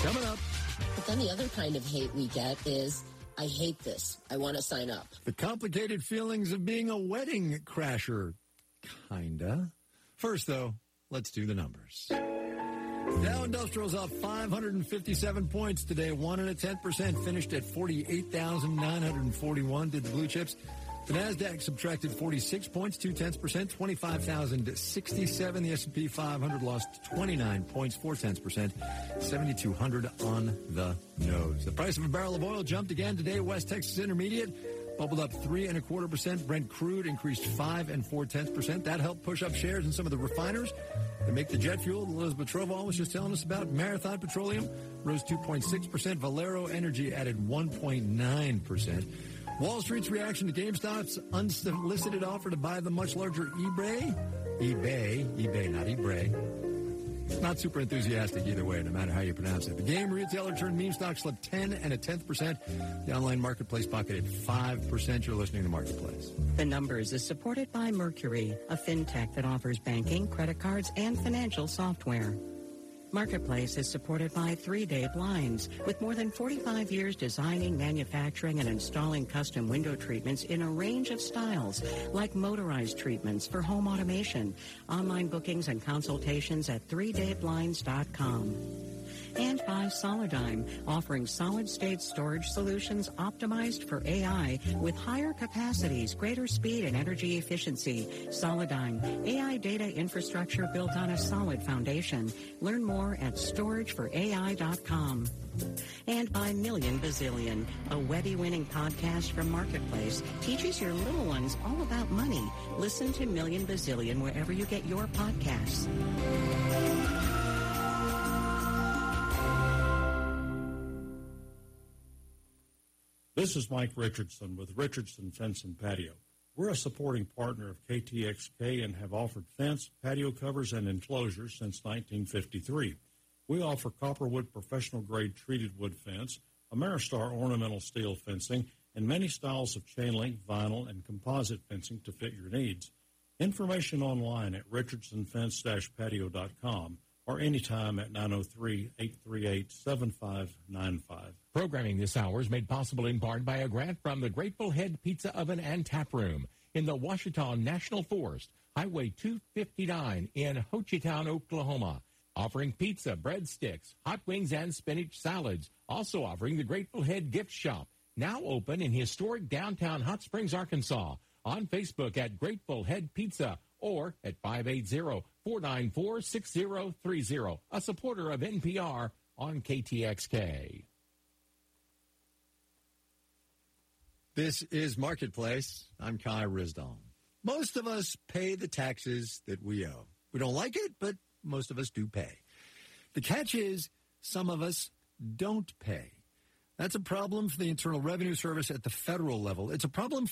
Coming up. But then the other kind of hate we get is, I hate this. I want to sign up. The complicated feelings of being a wedding crasher. Kinda. First, though, let's do the numbers. Dow Industrial's up 557 points today, 1.1%, finished at 48,941. Did the blue chips. The NASDAQ subtracted 46 points, 0.2%, 25,067. The S&P 500 lost 29 points, 0.4%, 7,200 on the nose. The price of a barrel of oil jumped again today. West Texas Intermediate bubbled up 3.25%. Brent crude increased 5 4/10%. That helped push up shares in some of the refiners that make the jet fuel Elizabeth Trovall was just telling us about. Marathon Petroleum rose 2.6%. Valero Energy added 1.9%. Wall Street's reaction to GameStop's unsolicited offer to buy the much larger eBay, not eBay. Not super enthusiastic either way, no matter how you pronounce it. The game retailer turned meme stock slipped 10.1%. The online marketplace pocketed 5%. You're listening to Marketplace. The Numbers is supported by Mercury, a fintech that offers banking, credit cards, and financial software. Marketplace is supported by 3 Day Blinds, with more than 45 years designing, manufacturing, and installing custom window treatments in a range of styles, like motorized treatments for home automation. Online bookings and consultations at 3dayblinds.com. And by Solidigm, offering solid-state storage solutions optimized for AI with higher capacities, greater speed, and energy efficiency. Solidigm, AI data infrastructure built on a solid foundation. Learn more at storageforai.com. And by Million Bazillion, a Webby-winning podcast from Marketplace, teaches your little ones all about money. Listen to Million Bazillion wherever you get your podcasts. This is Mike Richardson with Richardson Fence and Patio. We're a supporting partner of KTXK and have offered fence, patio covers, and enclosures since 1953. We offer Copperwood professional-grade treated wood fence, Ameristar ornamental steel fencing, and many styles of chain link, vinyl, and composite fencing to fit your needs. Information online at richardsonfence-patio.com or anytime at 903-838-7595. Programming this hour is made possible in part by a grant from the Grateful Head Pizza Oven and Tap Room in the Ouachita National Forest, Highway 259 in Hochitown, Oklahoma. Offering pizza, breadsticks, hot wings, and spinach salads. Also offering the Grateful Head Gift Shop, now open in historic downtown Hot Springs, Arkansas. On Facebook at Grateful Head Pizza or at 580-494-6030. A supporter of NPR on KTXK. This is Marketplace. I'm Kai Risdon. Most of us pay the taxes that we owe. We don't like it, but most of us do pay. The catch is some of us don't pay. That's a problem for the Internal Revenue Service at the federal level. It's a problem